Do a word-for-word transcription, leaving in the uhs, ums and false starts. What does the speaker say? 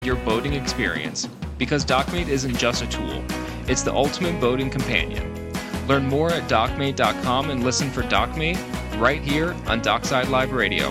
your boating experience, because Dockmate isn't just a tool, it's the ultimate boating companion. Learn more at dockmate dot com and listen for Dockmate right here on Dockside Live Radio.